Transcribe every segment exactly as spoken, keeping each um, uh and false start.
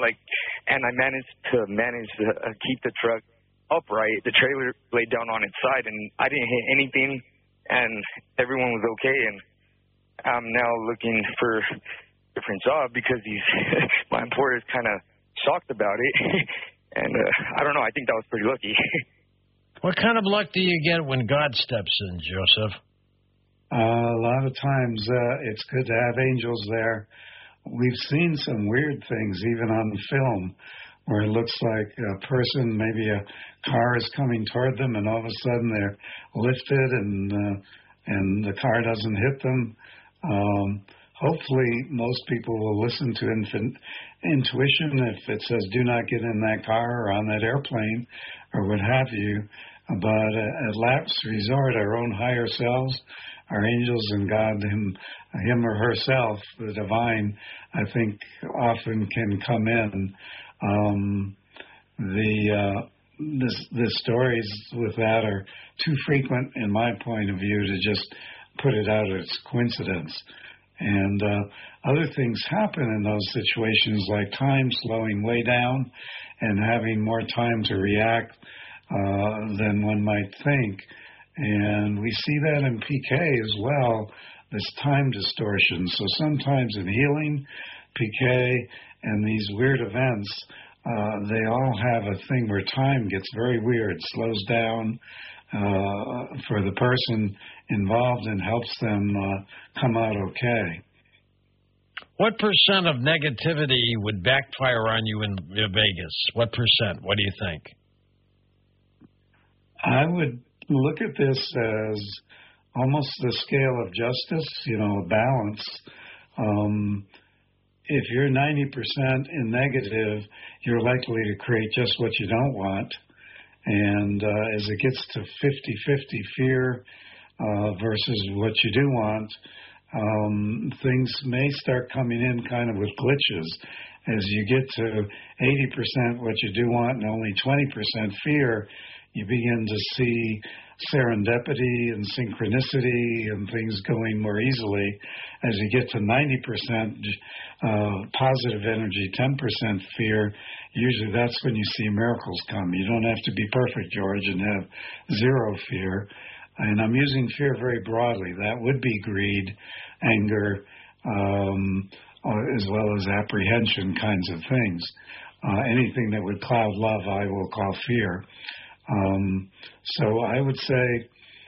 like, and I managed to manage to uh, keep the truck upright. The trailer laid down on its side, and I didn't hit anything, and everyone was okay. And I'm now looking for a different job because these my employer's kind of shocked about it. And uh, I don't know. I think that was pretty lucky. What kind of luck do you get when God steps in, Joseph? Uh, a lot of times uh, it's good to have angels there. We've seen some weird things, even on film, where it looks like a person, maybe a car is coming toward them, and all of a sudden they're lifted, and uh, and the car doesn't hit them. Um, hopefully, most people will listen to infin- intuition if it says, do not get in that car or on that airplane or what have you. But at last resort, our own higher selves, our angels and God, him, him or herself, the divine, I think often can come in. Um, the uh, this, the stories with that are too frequent, in my point of view, to just put it out as coincidence. And uh, other things happen in those situations, like time slowing way down and having more time to react uh, than one might think. And we see that in P K as well, this time distortion. So sometimes in healing, P K, and these weird events, uh, they all have a thing where time gets very weird, slows down uh, for the person involved and helps them uh, come out okay. What percent of negativity would backfire on you in Vegas? What percent? What do you think? I would look at this as almost the scale of justice, you know, a balance. Um, if you're ninety percent in negative, you're likely to create just what you don't want. And uh, as it gets to fifty-fifty fear uh, versus what you do want, um, things may start coming in kind of with glitches. As you get to eighty percent what you do want and only twenty percent fear, you begin to see serendipity and synchronicity and things going more easily. As you get to ninety percent uh, positive energy, ten percent fear, usually that's when you see miracles come. You don't have to be perfect, George, and have zero fear. And I'm using fear very broadly. That would be greed, anger, um, as well as apprehension kinds of things. Uh, anything that would cloud love, I will call fear. Um, so I would say,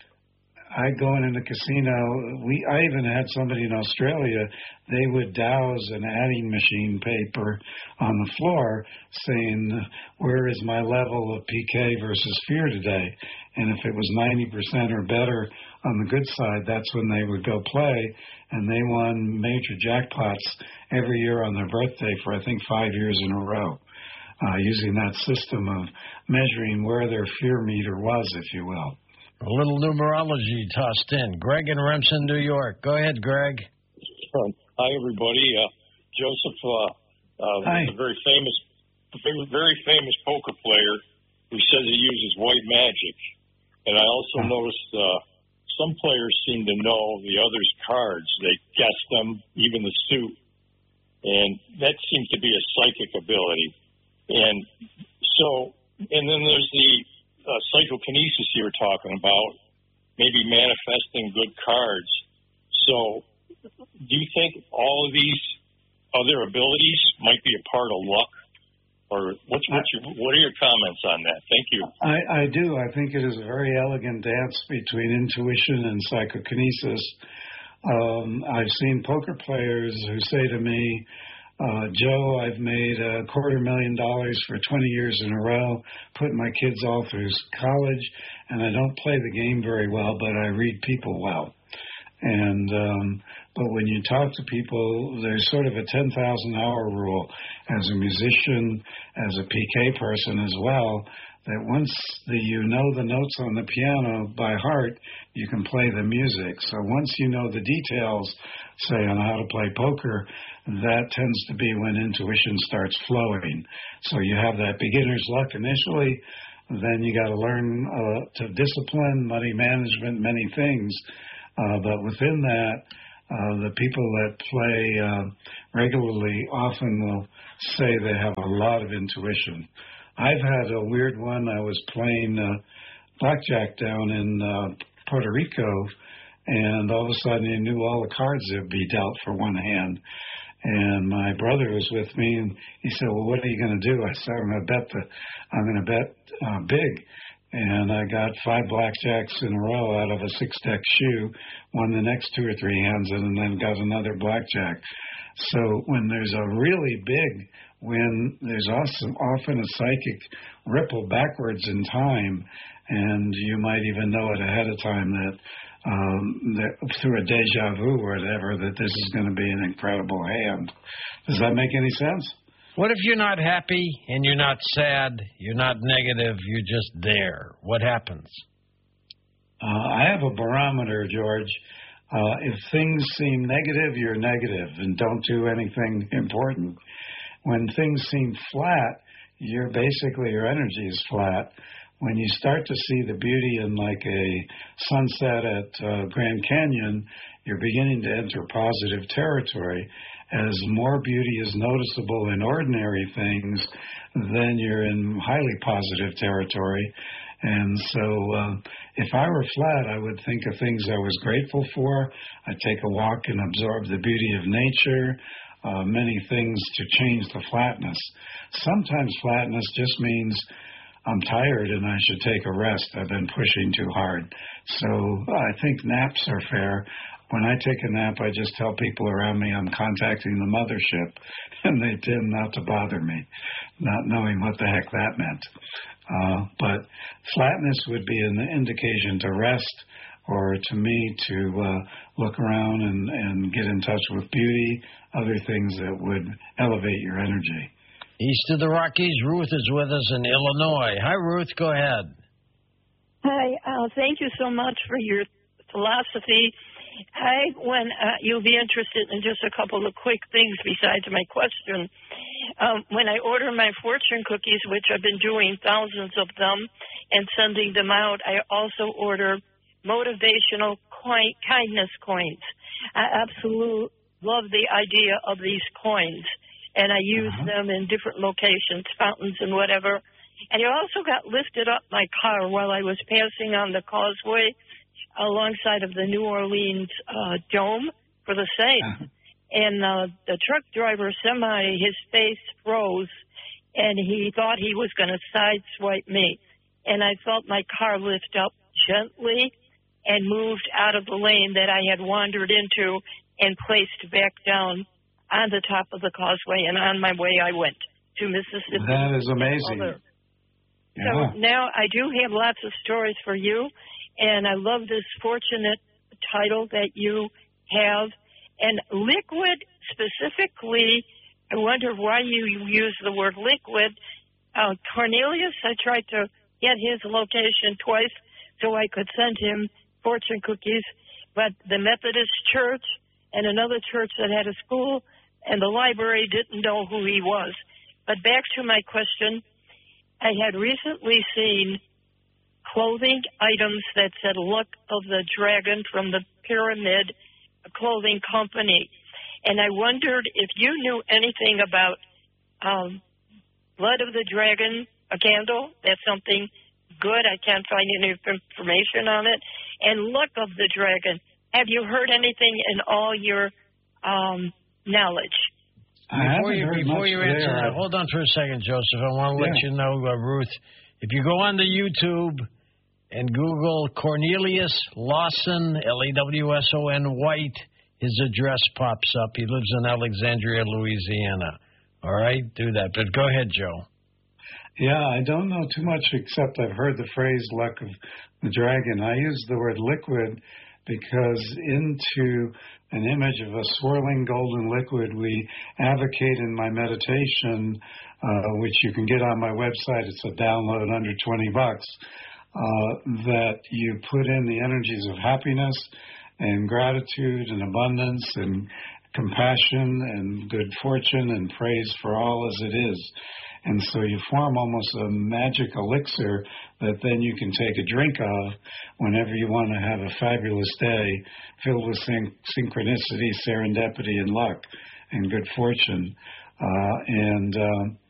I go in the casino, we, I even had somebody in Australia, they would douse an adding machine paper on the floor saying, where is my level of P K versus fear today? And if it was ninety percent or better on the good side, that's when they would go play. And they won major jackpots every year on their birthday for, I think, five years in a row. Uh, using that system of measuring where their fear meter was, if you will. A little numerology tossed in. Greg in Remsen, New York. Go ahead, Greg. Um, hi, everybody. Uh, Joseph uh, uh, hi. is a very famous, very famous poker player who says he uses white magic. And I also huh. noticed uh, some players seem to know the other's cards. They guess them, even the suit. And that seems to be a psychic ability. And so, and then there's the uh, psychokinesis you were talking about, maybe manifesting good cards. So do you think all of these other abilities might be a part of luck? Or what's, what's your, what are your comments on that? Thank you. I, I do. I think it is a very elegant dance between intuition and psychokinesis. Um, I've seen poker players who say to me, Uh, Joe, I've made a quarter million dollars for twenty years in a row, put my kids all through college, and I don't play the game very well, but I read people well. And um, but when you talk to people, there's sort of a ten thousand hour rule as a musician, as a P K person as well, that once the, you know the notes on the piano by heart, you can play the music. So once you know the details, say, on how to play poker, that tends to be when intuition starts flowing. So you have that beginner's luck initially, then you got to learn uh, to discipline, money management, many things. Uh, but within that, Uh, the people that play uh, regularly often will say they have a lot of intuition. I've had a weird one. I was playing uh, blackjack down in uh, Puerto Rico, and all of a sudden you knew all the cards that would be dealt for one hand. And my brother was with me, and he said, "Well, what are you going to do?" I said, "I'm going to bet the, I'm going to bet uh, big." And I got five blackjacks in a row out of a six-deck shoe, won the next two or three hands, and then got another blackjack. So when there's a really big win, there's also often a psychic ripple backwards in time, and you might even know it ahead of time that, um, that through a deja vu or whatever, that this is going to be an incredible hand. Does that make any sense? What if you're not happy and you're not sad, you're not negative, you're just there? What happens? Uh, I have a barometer, George. Uh, if things seem negative, you're negative and don't do anything important. When things seem flat, you're basically, your energy is flat. When you start to see the beauty in like a sunset at uh, Grand Canyon, you're beginning to enter positive territory. As more beauty is noticeable in ordinary things, then you're in highly positive territory. And so uh, if I were flat, I would think of things I was grateful for. I'd take a walk and absorb the beauty of nature, uh, many things to change the flatness. Sometimes flatness just means I'm tired and I should take a rest. I've been pushing too hard. So I think naps are fair. When I take a nap, I just tell people around me I'm contacting the mothership, and they tend not to bother me, not knowing what the heck that meant. Uh, but flatness would be an indication to rest, or to me to uh, look around and, and get in touch with beauty, other things that would elevate your energy. East of the Rockies, Ruth is with us in Illinois. Hi, Ruth. Go ahead. Hi. Uh, thank you so much for your philosophy. I, when uh, you'll be interested in just a couple of quick things besides my question. Um, when I order my fortune cookies, which I've been doing thousands of them and sending them out, I also order motivational coin, kindness coins. I absolutely love the idea of these coins, and I use uh-huh. them in different locations, fountains and whatever. And I also got lifted up my car while I was passing on the causeway alongside of the New Orleans uh, Dome for the Saints. Uh-huh. And uh, the truck driver semi, his face froze, and he thought he was going to sideswipe me. And I felt my car lift up gently and moved out of the lane that I had wandered into and placed back down on the top of the causeway, and on my way I went to Mississippi. That is amazing. Yeah. So now I do have lots of stories for you. And I love this fortunate title that you have. And liquid specifically, I wonder why you use the word liquid. Uh, Cornelius, I tried to get his location twice so I could send him fortune cookies. But the Methodist Church and another church that had a school and the library didn't know who he was. But back to my question, I had recently seen clothing items that said Luck of the Dragon from the Pyramid Clothing Company. And I wondered if you knew anything about um, Blood of the Dragon, a candle. That's something good. I can't find any information on it. And Luck of the Dragon. Have you heard anything in all your um, knowledge? I before you, before you answer there. that, hold on for a second, Joseph. I want to yeah. let you know, uh, Ruth, if you go on the YouTube and Google Cornelius Lawson, L A W S O N White, his address pops up. He lives in Alexandria, Louisiana. All right? Do that. But go ahead, Joe. Yeah, I don't know too much except I've heard the phrase Luck of the Dragon. I use the word liquid because into an image of a swirling golden liquid we advocate in my meditation, uh, which you can get on my website. It's a download under twenty bucks. Uh, that you put in the energies of happiness and gratitude and abundance and compassion and good fortune and praise for all as it is. And so you form almost a magic elixir that then you can take a drink of whenever you want to have a fabulous day filled with syn- synchronicity, serendipity, and luck and good fortune. Uh, and uh,